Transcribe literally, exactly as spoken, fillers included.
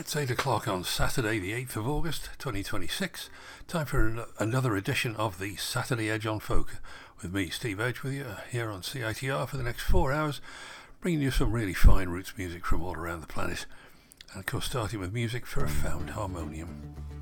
It's eight o'clock on Saturday, the eighth of August, twenty twenty-six. Time for an- another edition of the Saturday Edge on Folk, with me, Steve Edge, with you here on C I T R for the next four hours, bringing you some really fine roots music from all around the planet. And of course, starting with music for a found harmonium.